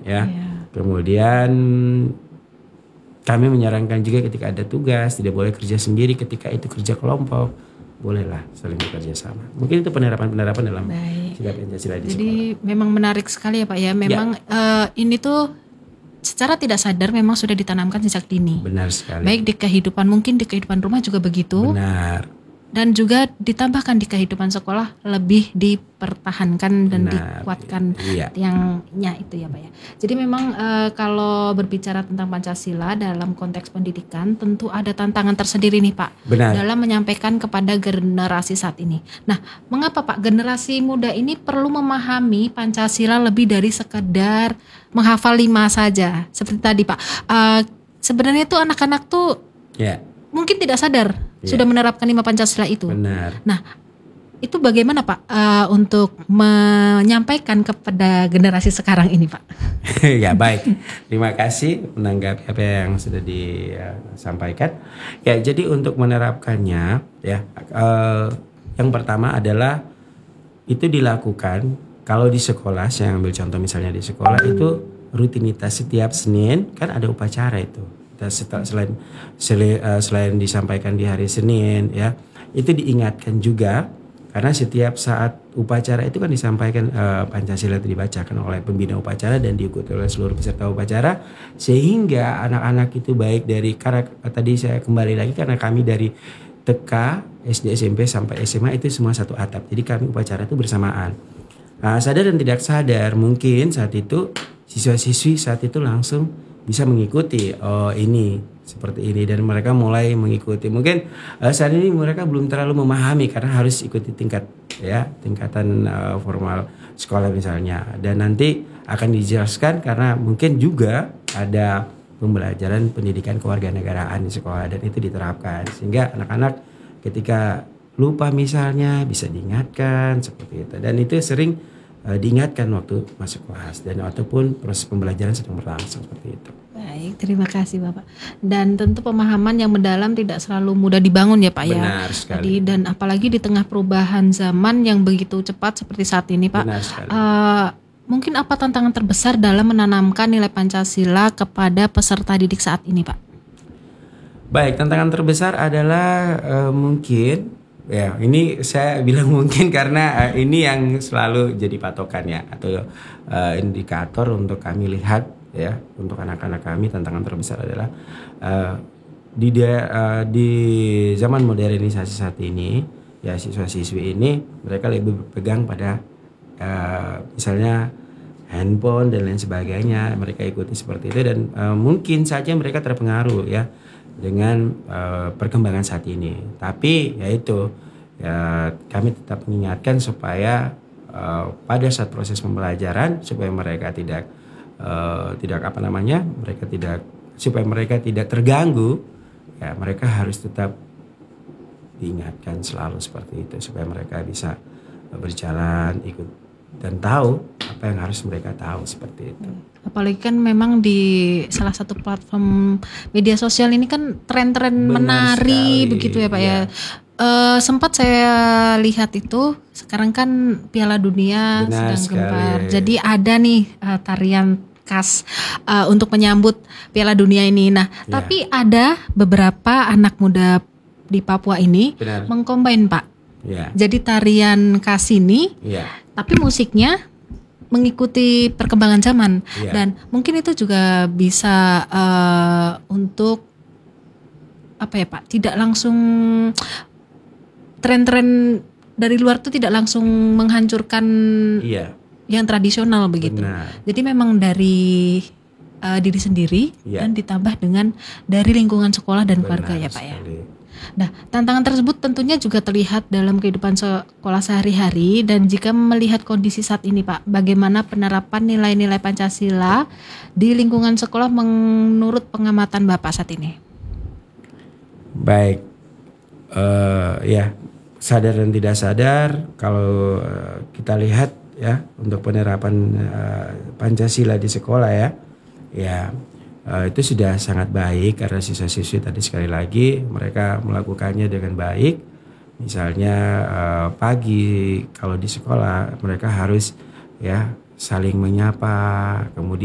ya. Iya. Kemudian kami menyarankan juga ketika ada tugas tidak boleh kerja sendiri, ketika itu kerja kelompok bolehlah saling bekerja sama. Mungkin itu penerapan dalam Baik. sila Pancasila di Jadi sekolah. memang menarik sekali ya Pak ya. Memang ini tuh secara tidak sadar memang sudah ditanamkan sejak dini. Benar sekali. Baik di kehidupan, mungkin di kehidupan rumah juga begitu. Benar. Dan juga ditambahkan di kehidupan sekolah lebih dipertahankan dan Benar. dikuatkan Iya. tiangnya itu ya Pak ya. Jadi memang kalau berbicara tentang Pancasila dalam konteks pendidikan tentu ada tantangan tersendiri nih Pak. Benar. Dalam menyampaikan kepada generasi saat ini. Nah, mengapa Pak generasi muda ini perlu memahami Pancasila lebih dari sekedar menghafal 5 saja seperti tadi Pak. Sebenarnya tuh anak-anak tuh Ya. mungkin tidak sadar sudah menerapkan 5 Pancasila itu. Benar. Nah, itu bagaimana Pak untuk menyampaikan kepada generasi sekarang ini Pak? Ya baik, terima kasih menanggapi apa yang sudah disampaikan. Ya jadi untuk menerapkannya ya yang pertama adalah itu dilakukan kalau di sekolah. Saya ambil contoh misalnya di sekolah itu rutinitas setiap Senin kan ada upacara itu. Selain disampaikan di hari Senin ya, itu diingatkan juga karena setiap saat upacara itu kan disampaikan Pancasila itu dibacakan oleh pembina upacara dan diikuti oleh seluruh peserta upacara, sehingga anak-anak itu baik dari karena tadi saya kembali lagi karena kami dari TK, SD, SMP sampai SMA itu semua satu atap, jadi kami upacara itu bersamaan. Sadar dan tidak sadar mungkin saat itu siswa-siswi saat itu langsung bisa mengikuti ini seperti ini dan mereka mulai mengikuti. Mungkin saat ini mereka belum terlalu memahami karena harus ikuti tingkatan formal sekolah misalnya, dan nanti akan dijelaskan karena mungkin juga ada pembelajaran pendidikan kewarganegaraan di sekolah dan itu diterapkan sehingga anak-anak ketika lupa misalnya bisa diingatkan seperti itu, dan itu sering diingatkan waktu masuk kelas dan ataupun proses pembelajaran sedang berlangsung seperti itu. Baik, terima kasih Bapak. Dan tentu pemahaman yang mendalam tidak selalu mudah dibangun ya Pak ya. Benar sekali. Dan apalagi di tengah perubahan zaman yang begitu cepat seperti saat ini Pak. Benar sekali. Mungkin apa tantangan terbesar dalam menanamkan nilai Pancasila kepada peserta didik saat ini Pak? Baik, tantangan terbesar adalah mungkin ya ini saya bilang mungkin karena ini yang selalu jadi patokannya atau indikator untuk kami lihat ya untuk anak-anak kami. Tantangan terbesar adalah di zaman modernisasi saat ini ya siswa-siswi ini mereka lebih berpegang pada misalnya handphone dan lain sebagainya, mereka ikuti seperti itu dan mungkin saja mereka terpengaruh ya dengan perkembangan saat ini. Tapi ya itu ya kami tetap mengingatkan supaya pada saat proses pembelajaran supaya mereka tidak supaya mereka tidak terganggu ya, mereka harus tetap diingatkan selalu seperti itu supaya mereka bisa berjalan ikut dan tahu apa yang harus mereka tahu seperti itu. Apalagi kan memang di salah satu platform media sosial ini kan tren-tren menari begitu ya Pak ya. Sempat saya lihat itu sekarang kan Piala Dunia sedang gempar. Jadi ada nih tarian khas untuk menyambut Piala Dunia ini. Nah, tapi ada beberapa anak muda di Papua ini mengcombine Pak. Jadi tarian khas ini, tapi musiknya mengikuti perkembangan zaman dan mungkin itu juga bisa untuk apa ya Pak? Tidak langsung tren-tren dari luar tuh tidak langsung menghancurkan yang tradisional begitu. Jadi memang dari diri sendiri dan ditambah dengan dari lingkungan sekolah dan keluarga ya Pak ya. Nah, tantangan tersebut tentunya juga terlihat dalam kehidupan sekolah sehari-hari dan jika melihat kondisi saat ini Pak, bagaimana penerapan nilai-nilai Pancasila di lingkungan sekolah menurut pengamatan Bapak saat ini? Baik, ya sadar dan tidak sadar kalau kita lihat ya untuk penerapan Pancasila di sekolah ya itu sudah sangat baik karena siswa-siswi tadi sekali lagi mereka melakukannya dengan baik. Misalnya pagi kalau di sekolah mereka harus ya saling menyapa, kemudian